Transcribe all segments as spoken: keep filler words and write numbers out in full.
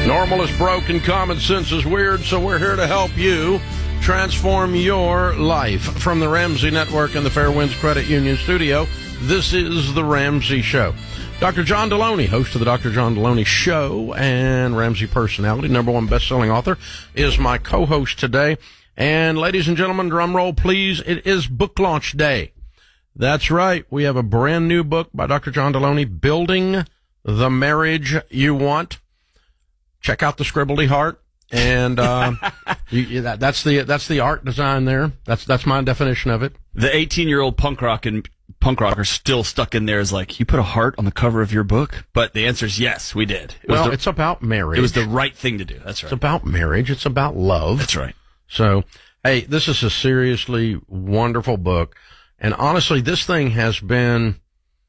Normal is broken, common sense is weird, so we're here to help you transform your life. From the Ramsey Network and the Fairwinds Credit Union studio, this is The Ramsey Show. Doctor John Deloney, host of the Doctor John Deloney Show and Ramsey personality, number one best-selling author, is my co-host today. And ladies and gentlemen, drum roll, please, it is book launch day. That's right. We have a brand new book by Doctor John Deloney, Building the Marriage You Want. Check out the scribbledy heart. And, uh, you, you, that, that's the, that's the art design there. That's, that's my definition of it. The eighteen year old punk rock and punk rocker still stuck in there is like, you put a heart on the cover of your book? But the answer is yes, we did. It well, the, it's about marriage. It was the right thing to do. That's right. It's about marriage. It's about love. That's right. So, hey, this is a seriously wonderful book. And honestly, this thing has been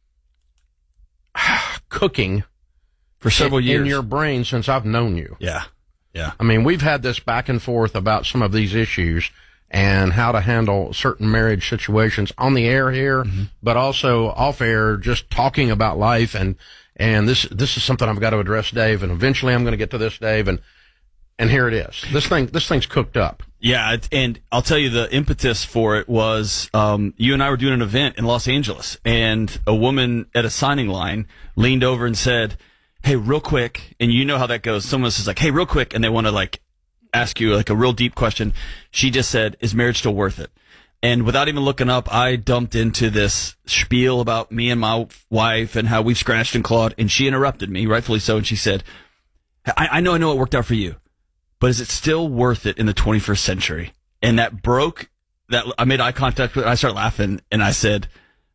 cooking for several in, years in your brain since I've known you. Yeah. Yeah. I mean, we've had this back and forth about some of these issues and how to handle certain marriage situations on the air here, mm-hmm. but also off air, just talking about life. And, and this, this is something I've got to address, Dave. And eventually I'm going to get to this, Dave. And, and here it is. This thing, this thing's cooked up. Yeah. And I'll tell you, the impetus for it was, um, you and I were doing an event in Los Angeles, and a woman at a signing line leaned over and said, hey, real quick, and you know how that goes. Someone says like, hey, real quick, and they want to like ask you like a real deep question. She just said, is marriage still worth it? And without even looking up, I dumped into this spiel about me and my wife and how we've scratched and clawed, and she interrupted me, rightfully so, and she said, I, I know, I know it worked out for you, but is it still worth it in the twenty-first century? And that broke, that I made eye contact with her, and I started laughing, and I said,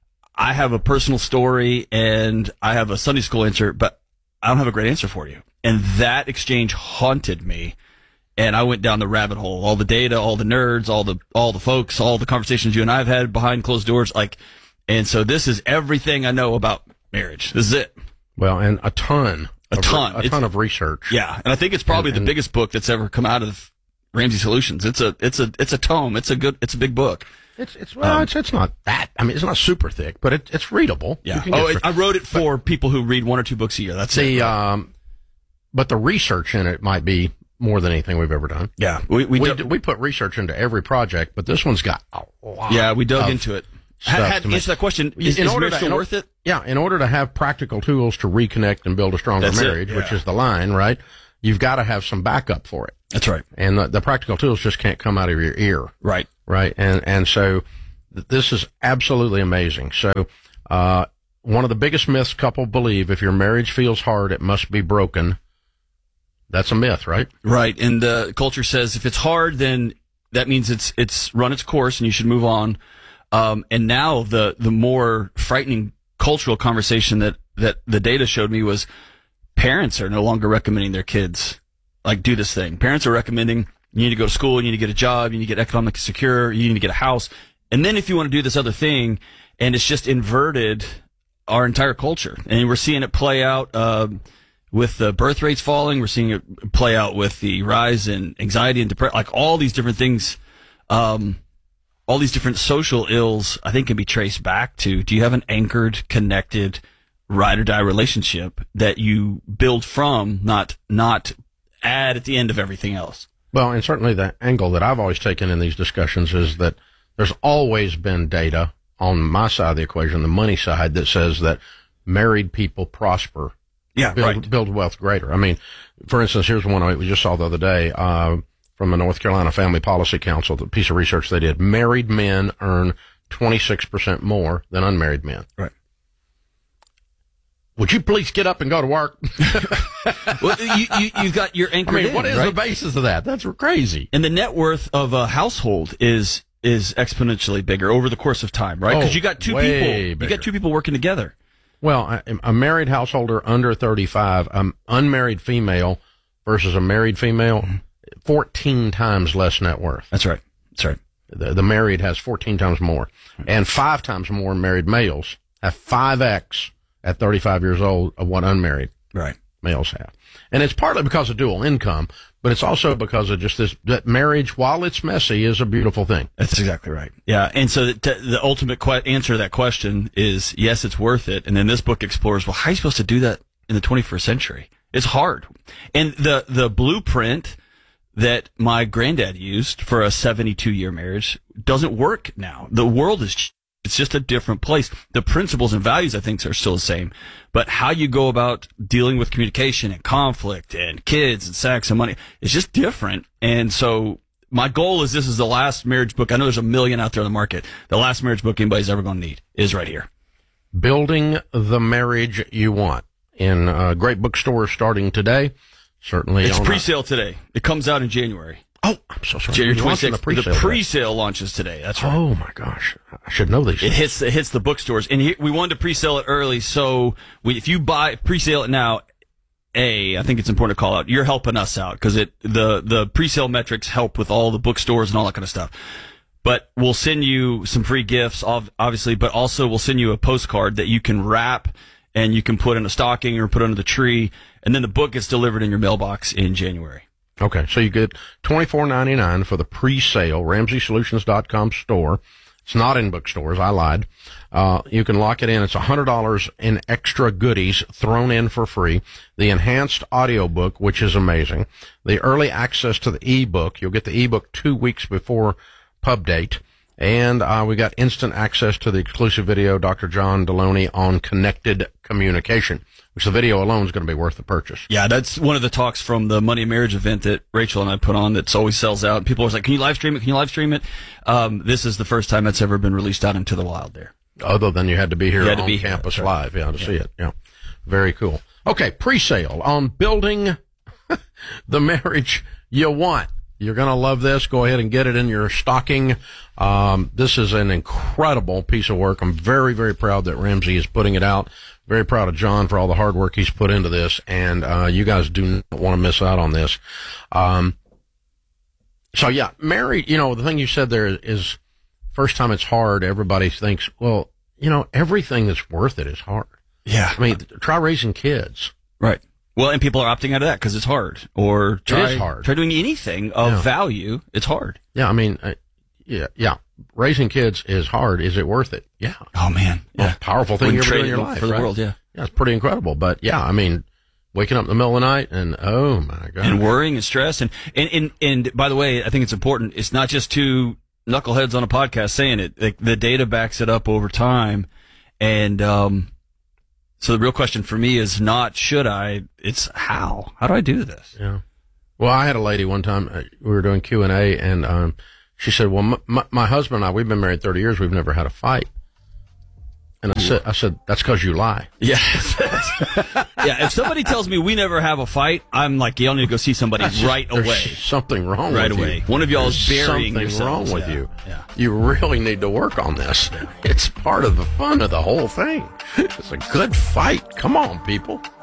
I have a personal story, and I have a Sunday school answer, but I don't have a great answer for you. And that exchange haunted me. And I went down the rabbit hole. All the data, all the nerds, all the, all the folks, all the conversations you and I have had behind closed doors. Like, and so this is everything I know about marriage. This is it. Well, and a ton. A of, ton. A it's, ton of research. Yeah. And I think it's probably and, and, the biggest book that's ever come out of Ramsey Solutions. It's a, it's a, it's a tome. It's a good, it's a big book. It's, it's, well, um, it's, it's not that, I mean, it's not super thick, but it, it's readable. Yeah. Oh, it, I wrote it for but, people who read one or two books a year. That's the, it. Right? um, but the research in it might be more than anything we've ever done. Yeah. We, we, we, do, we put research into every project, but this one's got a lot. Yeah. We dug into it. Had, had answer that question. Is, in is order marriage to, still in, worth it? Yeah. In order to have practical tools to reconnect and build a stronger That's marriage, it, yeah. which is the line, right? You've got to have some backup for it. That's right. And the, the practical tools just can't come out of your ear. Right. Right. And, and so, this is absolutely amazing. So, uh, one of the biggest myths couples believe, if your marriage feels hard, it must be broken. That's a myth, right? Right. And the culture says if it's hard, then that means it's, it's run its course and you should move on. Um, and now the, the more frightening cultural conversation that, that the data showed me was parents are no longer recommending their kids, like, do this thing. Parents are recommending you need to go to school, you need to get a job, you need to get economically secure, you need to get a house. And then if you want to do this other thing, and it's just inverted our entire culture. And we're seeing it play out uh, with the birth rates falling. We're seeing it play out with the rise in anxiety and depression, like all these different things, um, all these different social ills, I think can be traced back to, do you have an anchored, connected, ride or die relationship that you build from, not not add at the end of everything else? Well, and certainly the angle that I've always taken in these discussions is that there's always been data on my side of the equation, the money side, that says that married people prosper. Yeah, build, right. Build wealth greater. I mean, for instance, here's one we just saw the other day, uh, from the North Carolina Family Policy Council, the piece of research they did. Married men earn twenty-six percent more than unmarried men. Right. Would you please get up and go to work? Well, you, you, you've got your anchor. I mean, in, what is right? the basis of that? That's crazy. And the net worth of a household is is exponentially bigger over the course of time, right? Because oh, you got two way people, bigger. you got two people working together. Well, a, a married householder under thirty-five, an unmarried female versus a married female, fourteen times less net worth. That's right. That's right. The, the married has fourteen times more, and five times more married males have five X at thirty-five years old of what unmarried right. males have. And it's partly because of dual income, but it's also because of just this, that marriage, while it's messy, is a beautiful thing. That's exactly right. Yeah. And so the, the ultimate que- answer to that question is, yes, it's worth it. And then this book explores, well, how are you supposed to do that in the twenty-first century? It's hard. And the, the blueprint that my granddad used for a seventy-two year marriage doesn't work now. The world is, it's just a different place. The principles and values, I think, are still the same. But how you go about dealing with communication and conflict and kids and sex and money, it's just different. And so my goal is this is the last marriage book. I know there's a million out there on the market. The last marriage book anybody's ever going to need is right here. Building the Marriage You Want, in uh, great bookstores starting today. Certainly. It's on pre-sale a- today. It comes out in January. Oh, I'm so sorry. January You're launching twenty-sixth. the pre-sale The today. pre-sale launches today. That's right. Oh my gosh, I should know these. It things. hits it hits the bookstores, and he, we wanted to pre-sale it early. So we, if you buy pre-sale it now, a I think it's important to call out. You're helping us out because it the the pre-sale metrics help with all the bookstores and all that kind of stuff. But we'll send you some free gifts, ov- obviously, but also we'll send you a postcard that you can wrap and you can put in a stocking or put under the tree, and then the book gets delivered in your mailbox in January. Okay, so you get twenty-four ninety-nine for the pre-sale Ramsey Solutions dot com store. It's not in bookstores. I lied. Uh, you can lock it in. It's one hundred dollars in extra goodies thrown in for free. The enhanced audiobook, which is amazing. The early access to the ebook. You'll get the ebook two weeks before pub date. And uh, we got instant access to the exclusive video, Doctor John Deloney, on connected communication, which the video alone is going to be worth the purchase. Yeah, that's one of the talks from the Money and Marriage event that Rachel and I put on that's always sells out. People are like, can you live stream it? Can you live stream it? Um, this is the first time that's ever been released out into the wild there. Other than you had to be here had to on be here, campus that's right. live, yeah, to Yeah. see it. Yeah, very cool. Okay, pre-sale on building the marriage you want. You're going to love this. Go ahead and get it in your stocking. Um, this is an incredible piece of work. I'm very, very proud that Ramsey is putting it out. Very proud of John for all the hard work he's put into this. And, uh, you guys do not want to miss out on this. Um, so yeah, married, you know, the thing you said there is first time it's hard. Everybody thinks, well, you know, everything that's worth it is hard. Yeah. I mean, try raising kids. Right. Well, and people are opting out of that because it's hard. Or try, is hard. try doing anything of Yeah. value. It's hard. Yeah, I mean, uh, yeah, yeah. Raising kids is hard. Is it worth it? Yeah. Oh, man. Most Yeah. powerful thing you Wouldn't ever do in trade your it life for the right? world, yeah. Yeah, it's pretty incredible. But yeah, I mean, waking up in the middle of the night and oh my God. And worrying and stress. And, and, and, and by the way, I think it's important. It's not just two knuckleheads on a podcast saying it. Like, the data backs it up over time. And, um, so the real question for me is not should I, it's how. How do I do this? Yeah. Well, I had a lady one time, uh, we were doing Q and A, and um, she said, well, m- my, my husband and I, we've been married thirty years, we've never had a fight. And I said, I said, that's because you lie. Yeah. Yeah. If somebody tells me we never have a fight, I'm like, y'all need to go see somebody That's just- right there's away. something wrong Right with away. you. One of y'all is There's burying something yourselves. wrong with Yeah. you. Yeah. You really need to work on this. It's part of the fun of the whole thing. It's a good fight. Come on, people.